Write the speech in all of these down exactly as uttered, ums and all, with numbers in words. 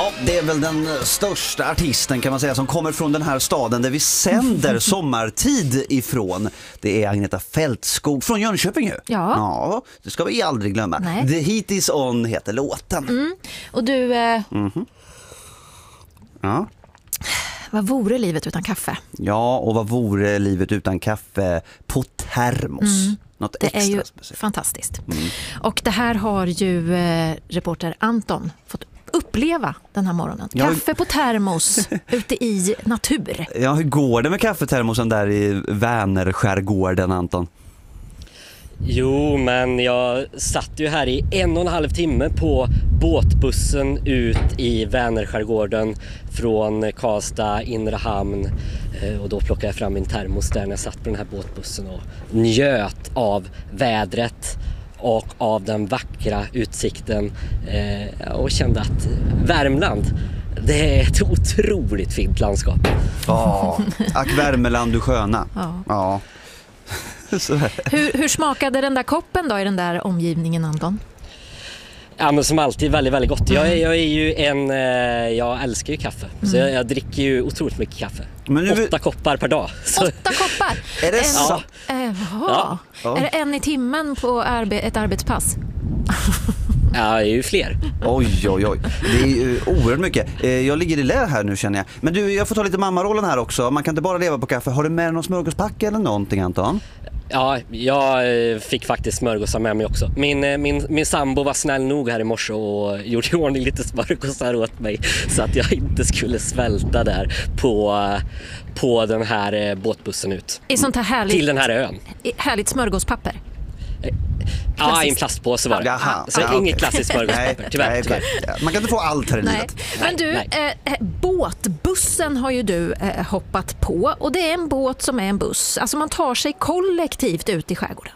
Ja, det är väl den största artisten kan man säga som kommer från den här staden där vi sänder sommartid ifrån. Det är Agneta Fältskog från Jönköping ju. Ja. Ja, det ska vi aldrig glömma. Nej. The Heat Is On heter låten. Mm. Och du, eh, Mm-hmm. Ja. vad vore livet utan kaffe? Ja, och vad vore livet utan kaffe på termos? Mm. Något Det extra är ju speciellt. fantastiskt. Mm. Och det här har ju eh, reporter Anton fått uppleva den här morgonen. Ja, Kaffe på termos ute i natur. Ja, hur går det med kaffetermosen där i Vänerskärgården, Anton? Jo, men jag satt ju här i en och en halv timme på båtbussen ut i Vänerskärgården från Karlstad, Inre hamn, och då plockade jag fram min termos där när jag satt på den här båtbussen och njöt av vädret och av den vackra utsikten och kände att Värmland, det är ett otroligt fint landskap. Ja, ack Värmeland du sköna. Ja. Ja. Så här. Hur, hur smakade den där koppen då i den där omgivningen, Anton? Ja, men som alltid väldigt, väldigt gott. Jag, är- jag är ju en, eh, jag älskar ju kaffe. Så jag, jag dricker ju otroligt mycket kaffe. Men nu- Åtta koppar per dag. Så, Åtta koppar? Är det En- så? Eh, jaha. Ja. Ja. Är det en i timmen på arbe- ett arbetspass? ja, det är ju fler. Oj, oj, oj. Det är ju oerhört mycket. Eh, Jag ligger i lä här nu känner jag. Men du, jag får ta lite mammarollen här också. Man kan inte bara leva på kaffe. Har du med någon smörgåspack eller någonting, Anton? Ja, jag eh, fick faktiskt smörgåsar med mig också. Min, eh, min, min sambo var snäll nog här i morse och gjorde i ordning lite smörgåsar åt mig så att jag inte skulle svälta där på, eh, på den här eh, båtbussen ut. I sånt här härligt, Till den här ön. i- härligt smörgåspapper? Ja, i en Klassiskt. plastpåse var det. Jaha, Så ja, inget okej. klassiskt smörgåspapper, tyvärr. Nej, tyvärr. okej. Man kan inte få allt här i Nej. livet. Men du, nej. eh, båtbussen har ju du eh, hoppat på, och det är en båt som är en buss. Alltså man tar sig kollektivt ut i skärgården.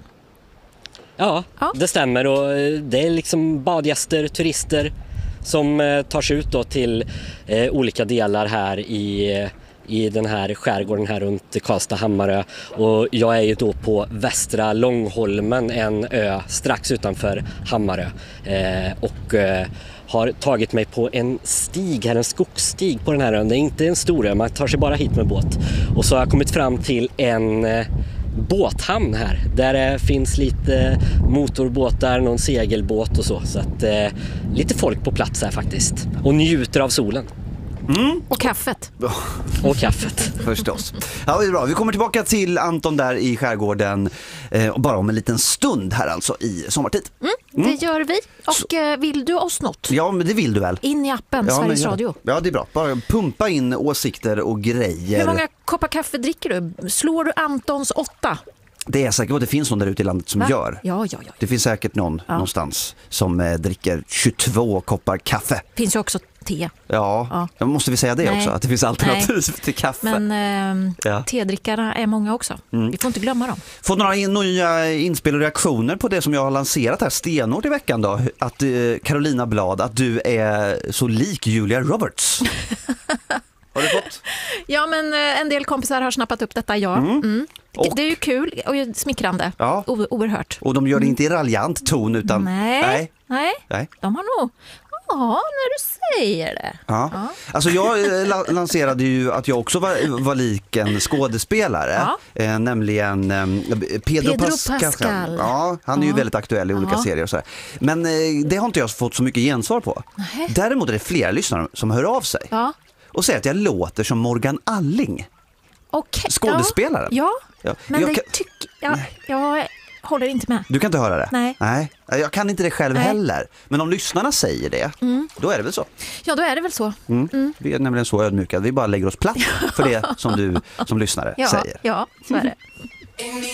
Ja, Ja. det stämmer, och eh, det är liksom badgäster, turister som eh, tar sig ut då till eh, olika delar här i, eh, i den här skärgården här runt Karlstad, Hammarö, och jag är ju då på Västra Långholmen, en ö strax utanför Hammarö, eh, och eh, har tagit mig på en stig här, en skogsstig på den här ön. Det är inte en stor ö, man tar sig bara hit med båt, och så har jag kommit fram till en eh, båthamn här där det finns lite motorbåtar, någon segelbåt och så, så att eh, lite folk på plats här faktiskt och njuter av solen Och kaffet. och kaffet. Förstås. Ja, det är bra. Vi kommer tillbaka till Anton där i skärgården eh, bara om en liten stund här alltså i sommartid. Det gör vi. Och eh, vill du oss något? Ja, men det vill du väl? In i appen Ja, men Sveriges gör det. Radio. Ja, det är bra. Bara pumpa in åsikter och grejer. Hur många koppar kaffe dricker du? Slår du Antons åtta? Det är säkert att det finns någon där ute i landet som Va? gör. Ja, ja, ja. Det finns säkert någon Ja. någonstans som eh, dricker tjugotvå koppar kaffe. Finns ju också te. Ja, Ja. jag måste vi säga det Nej. också, att det finns alternativ till kaffe. Men eh, Ja. tedrickarna är många också. Vi får inte glömma dem. Fått några in, nya inspel och reaktioner på det som jag har lanserat här stenhårt i veckan då. Att eh, Carolina Blad, att du är så lik Julia Roberts. Har du fått? Ja, men eh, en del kompisar har snappat upp detta, ja. Mm. Och- Det är ju kul och ju smickrande. Ja. O- oerhört. Och de gör det inte i raljant ton utan... Nej. Nej. Nej. Nej. De har nog... Ja, när du säger det. Ja. Ja. Alltså jag eh, la- lanserade ju att jag också var, var lik en skådespelare, Ja. eh, nämligen eh, Pedro, Pedro Pascal. Pascal. Ja, han är ju Ja. väldigt aktuell i olika Ja. serier och så här. Men eh, det har inte jag fått så mycket gensvar på. Nej. Däremot är det fler lyssnare som hör av sig Ja, och säger att jag låter som Morgan Alling. okej. Skådespelaren? Ja, Ja. men jag det kan, tycker jag... Jag håller inte med. du kan inte höra det? Nej. Nej. Jag kan inte det själv Nej. heller. Men om lyssnarna säger det, då är det väl så. Ja, då är det väl så. Mm. Vi är nämligen så ödmjuka. Vi bara lägger oss platt för det som du som lyssnare Ja, säger. ja, så är det.